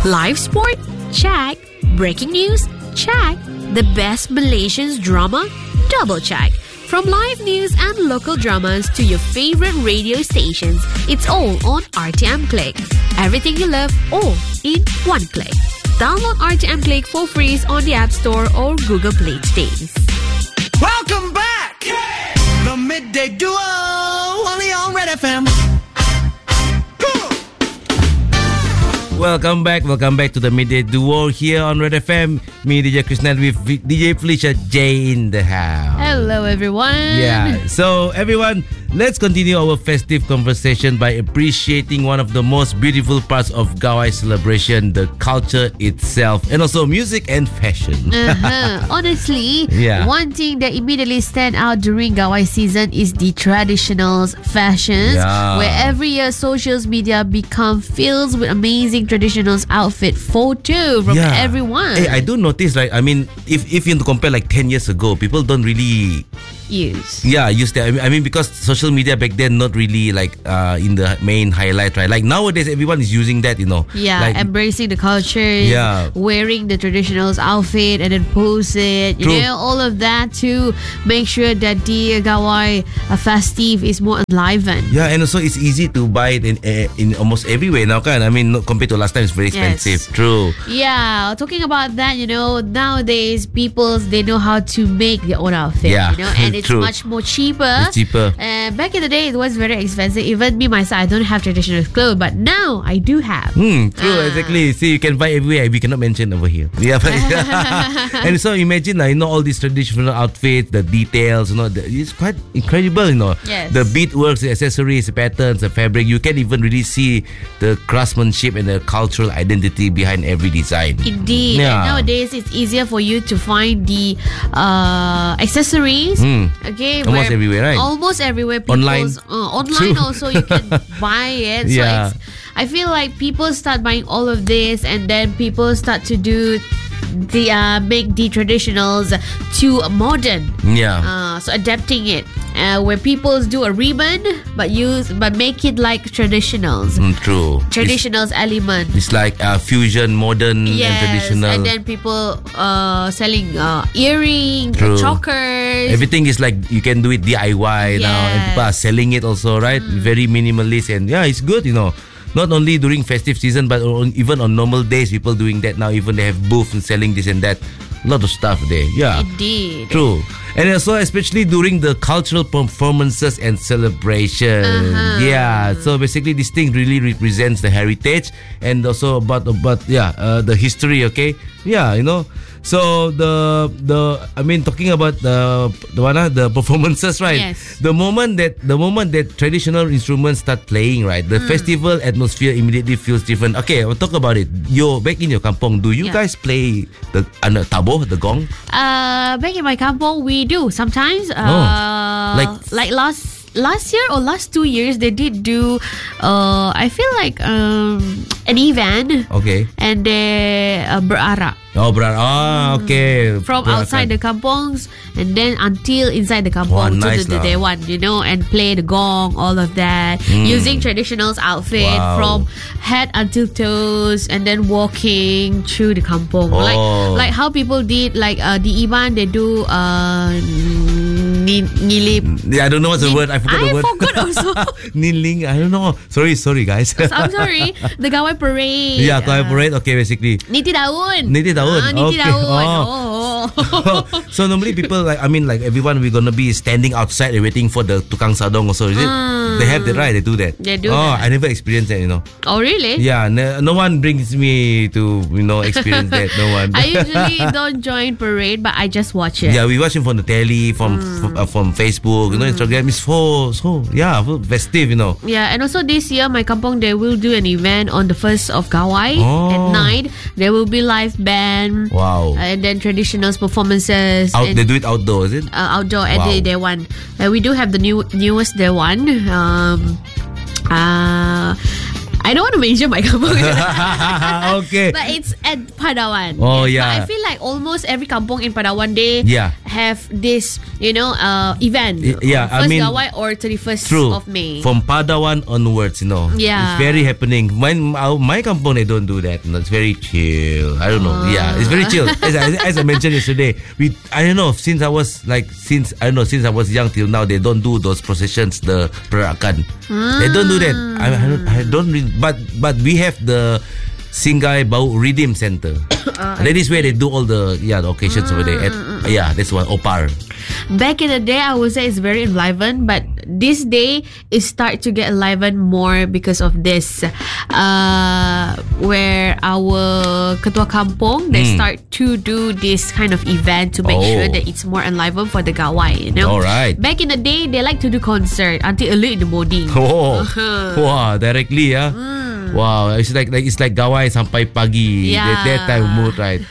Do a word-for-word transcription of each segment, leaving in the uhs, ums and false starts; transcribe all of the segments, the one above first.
Live sport? Check. Breaking news? Check. The best Malaysian drama? Double check. From live news and local dramas to your favorite radio stations, it's all on R T M Click. Everything you love, all in one click. Download R T M Click for free on the App Store or Google Play today. Welcome back! The Midday Duo, only on Red F M. Welcome back, welcome back to the Midday Duo here on Red F M. Me, D J Krishnan with D J Felicia J in the house. Hello, everyone. Yeah, so everyone, let's continue our festive conversation by appreciating one of the most beautiful parts of Gawai celebration, the culture itself, and also music and fashion. uh-huh. Honestly, yeah. one thing that immediately stand out during Gawai season is the traditionals, fashions, Yeah. where every year social media become filled with amazing traditionals outfit photo from Yeah. everyone. Hey, I do notice, like, I mean, if if you compare like ten years ago, people don't really use. Yeah, use that. I mean, I mean, because social media back then not really like uh, in the main highlight, right? Like nowadays, everyone is using that, you know. Yeah, like, embracing the culture. Yeah. Wearing the traditionals outfit and then post it. You True. know, all of that to make sure that the Gawai uh, festive is more enlivened. Yeah, and also it's easy to buy it in uh, in almost everywhere now, kan? I mean, no- compared to last time, it's very Yes. expensive. True. Yeah, talking about that, you know, nowadays people they know how to make their own outfit. Yeah, You know, and it's true. much more cheaper. It's cheaper. Uh, back in the day, it was very expensive. Even me myself, I don't have traditional clothes, but now I do have. Hmm, true, Ah. exactly. See, you can buy everywhere. We cannot mention over here. Yeah, but and so imagine, like, you know, all these traditional outfits, the details, you know, the, it's quite incredible, you know. Yes. The beadworks, the accessories, the patterns, the fabric. You can even really see the craftsmanship and the cultural identity behind every design. Indeed. Yeah. And nowadays, it's easier for you to find the uh, accessories. Hmm. Okay. Almost where- everywhere, right? Almost everywhere. Online. people's- Uh, online True. also you can buy it. So Yeah. it's, I feel like people start buying all of this, and then people start to do the uh, make the traditionals too modern. Yeah. Uh, so adapting it, uh, where people do a ribbon, but use but make it like traditionals. Mm, true. It's, Traditionals element. it's like uh, fusion, modern and Yes, traditional. and then people uh, selling uh, earrings, True. chokers. Everything is like you can do it D I Y now, and Yes. people are selling it also, right? Very minimalist, and yeah, it's good, you know. Not only during festive season, but on, even on normal days, people doing that now. Even they have booths and selling this and that. A lot of stuff there. Yeah, Indeed. true. And also, especially during the cultural performances and celebrations. Uh-huh. Yeah. So basically, this thing really represents the heritage and also about about yeah uh, the history. Okay. Yeah, you know. So the the I mean talking about the the one, uh, the performances, right? Yes. The moment that the moment that traditional instruments start playing, right? The festival atmosphere immediately feels different. Okay, we'll talk about it. Yo, back in your kampong, do you Yeah. guys play the uh, tabo, the gong? Uh, back in my kampong, we do sometimes. Uh, Oh. Like- like last last year or last two years, they did do. Uh, I feel like um an event, Okay. and they uh, berarak. Oh, bro. Ah, okay. From Berakan. outside the kampongs and then until inside the kampong Wah, nice to the, lah. the day one, you know, and play the gong, all of that, using traditional outfit Wow. from head until toes, and then walking through the kampong, Oh. like like how people did like uh, the Iban, they do uh, ni- ngilip. Yeah, I don't know what's the Ni- word. I forgot I the word. forgot also. Niling. I don't know. Sorry, sorry, guys. I'm sorry, the Gawai parade. Yeah, Gawai Uh, parade. Okay, basically. Niti daun. Niti daun. Ah, niti Okay. daun. Oh. Oh. So normally people like I mean like everyone we're gonna be standing outside and waiting for the tukang sadong also. Is it? Ah. They have that, right? They do that. They do Oh, that. I never experienced that. You know. Oh, really? Yeah. No, no one brings me to you know experience that. No one. I usually don't join parade, but I just watch it. Yeah, we watch him from the telly, from f- uh, from Facebook. You know, Instagram is for so yeah, for festive. You know. Yeah, and also this year, my kampong, they will do an event on the first of Gawai Oh. at night. There will be live band. Wow. And then traditional performances. Out, and, they do it outdoor, is it? uh, outdoor at Wow. the day one. Uh, we do have the new newest day one. Um, uh, I don't want to mention my kampung. Okay. But it's at Padawan. Oh, Yes, yeah. But I feel like almost every kampung in Padawan, they Yeah. have this, you know, uh, event. Y- yeah, I First mean, Gawai or thirty-first True. of May. From Padawan onwards, you know. Yeah. It's very happening. My, my kampung, they don't do that. You know, it's very chill. I don't know. Yeah, it's very chill. As I, as I mentioned yesterday, we I don't know, since I was like, since, I don't know, since I was young till now, they don't do those processions, the perakan. They don't do that. I, I don't, I don't really, but, but we have the Singai Bau Redeem Center. Uh, That is where they do all the, yeah, the occasions over there. At, yeah, that's one, Opar. Back in the day, I would say it's very enlivened, but this day it start to get enlivened more because of this, uh, where our ketua kampung they Mm. start to do this kind of event to make Oh. sure that it's more enlivened for the gawai. You know, Alright. Back in the day, they like to do concert until early in the morning. Oh, Uh-huh. wow, directly, yeah. Wow, it's like like it's like gawai sampai pagi. Yeah. That, that time mood, right?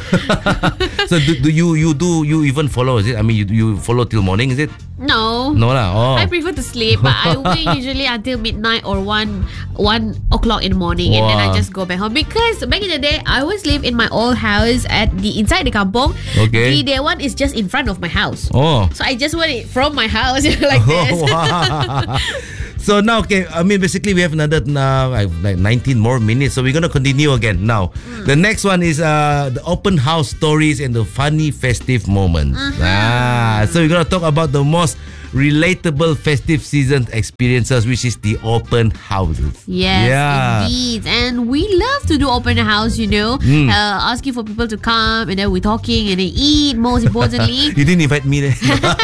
So do, do you you do you even follow? Is it? I mean, you you follow till morning? Is it? No. No lah. Oh. I prefer to sleep, but I wait usually until midnight or one one o'clock in the morning, and then I Wow. just go back home. Because back in the day, I always live in my old house at the inside the kampung. Okay. The their one is just in front of my house, Oh. so I just want it from my house like this. Oh, wow. So now, okay, I mean, basically we have another uh, like nineteen more minutes, so we're gonna continue again. Now, the next one is uh, the open house stories and the funny festive moments. Ah, so we're gonna talk about the most relatable festive season experiences, which is the open houses. Yes, Yeah. indeed. And we love to do open house, you know, Mm. uh, asking for people to come, and then we're talking and then eat. Most importantly, You didn't invite me there.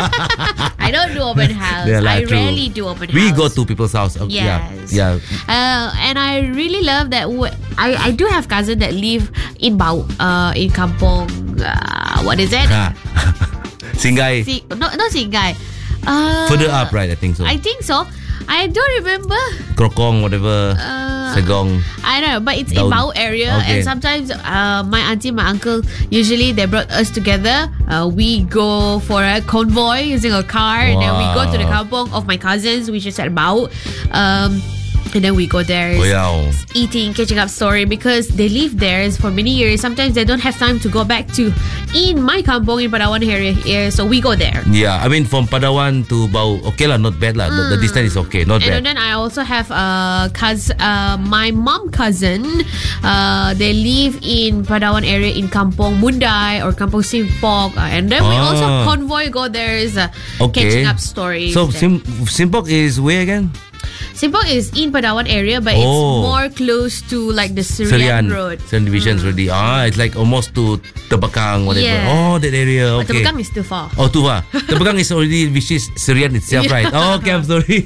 I don't do open house. Yeah lah, I true. rarely do open house. We go to people's house. Uh, Yes. Yeah. Yeah. Uh, and I really love that. W- I I do have cousins that live in Bau, uh, in Kampong. Uh, what is it? Ah. Singai. Si- no, not Singai. Uh, Further up, right? I think so. I think so. I don't remember. Krokong, whatever. Uh, Segong. I don't know, but it's in Daun. Bau area, Okay. and sometimes uh, my auntie, my uncle, usually they brought us together. Uh, we go for a convoy using a car, and then we go to the Wow. kampong of my cousins, which is at Bau. Um, and then we go there. Oh, yeah. Eating, catching up story, because they live there for many years. Sometimes they don't have time to go back to in my kampong in Padawan area here, so we go there. Yeah, I mean from Padawan to Bau, okay lah, not bad lah. The, the distance is okay, not And bad. then I also have a cousin, uh, my mom cousin. Uh, they live in Padawan area in Kampong Mundai or Kampong Simpok, uh, and then we Ah. also convoy go there is uh, Okay. catching up stories. So there. Sim- Simpok is where again? Simpok is in Padawan area, but Oh. it's more close to like the Syrian, Road. Syrian Divisions already. Ah, it's like almost to Tebakang, whatever. Yeah. Oh, that area. But Okay. Tebekang is too far. Oh, too far. Tebakang is already, which is Syrian itself, Yeah. right? Oh, okay, I'm sorry.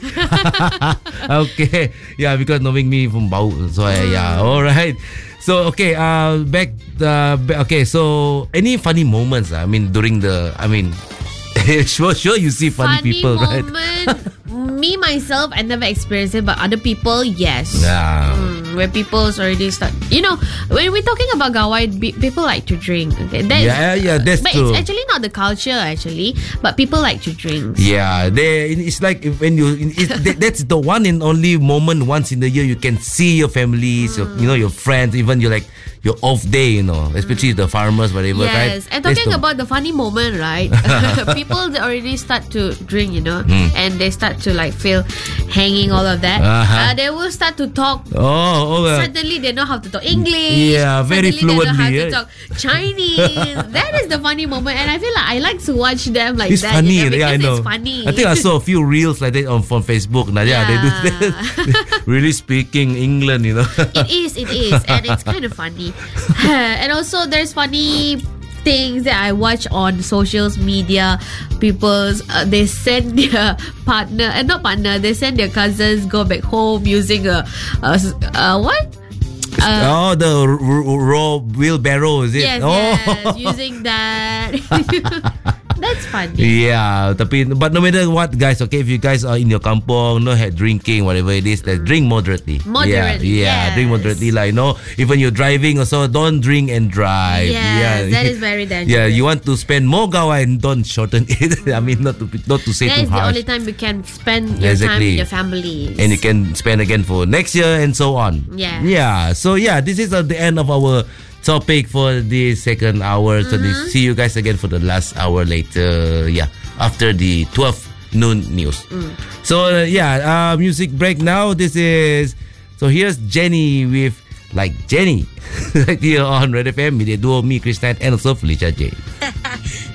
Okay. Yeah, because knowing me from Bau, so I, yeah. All right. So okay, uh, back. Uh, ba- okay, so any funny moments? I mean, during the, I mean, sure, sure, you see funny, people, right? moment. Me myself, I never experienced it, but other people, yes. Yeah. Mm, where people's already start, you know, when we're talking about gawai, be- people like to drink. Okay, that is- Yeah, yeah, that's but true. it's actually not the culture, actually, but people like to drink. Yeah, they, it's like when you, it, that- that's the one and only moment once in the year you can see your families, your, you know, your friends, even your like your off day, you know, especially the farmers, whatever, right? Yes, and That's talking the- about the funny moment, right? People they already start to drink, you know, Hmm. and they start to like feel hanging all of that. Uh-huh. Uh, they will start to talk. Oh, oh, well. Suddenly they know how to talk English. Yeah, very Suddenly they know how fluently, to right? talk Chinese. That is the funny moment, and I feel like I like to watch them like It's that. funny, you know, yeah, I because know. it's funny. I think I saw a few reels like that on, on Facebook. Now, yeah, they do Yeah. that. Really speaking England, you know. It is, it is, and it's kind of funny. And also, there's funny things that I watch on social media. People's uh, they send their partner, and uh, not partner, they send their cousins go back home using a, a, a what? Uh, oh, the r- r- raw wheelbarrow, is it? yes, oh. yes, using that. That's funny. Yeah, tapi but no matter what, guys, okay, if you guys are in your kampung, no had drinking, whatever it is, then drink moderately. Moderately, yeah, yeah, yes. drink moderately, like, you know, even you're driving also, don't drink and drive. Yes, that is very dangerous. Yeah, you want to spend more gawain, don't shorten it. I mean, not to not to say That too is the harsh. only time you can spend your time Exactly. with your family. And you can spend again for next year and so on. Yeah. Yeah. So yeah, this is uh, the end of our topic for the second hour. So Mm-hmm. we see you guys again for the last hour later. Yeah, after the twelve noon news. Mm. So uh, yeah, uh, music break now. This is so here's Jenny with Like Jenny right here on Red F M. Media Duo, me, Chris Knight, and also Felicia J.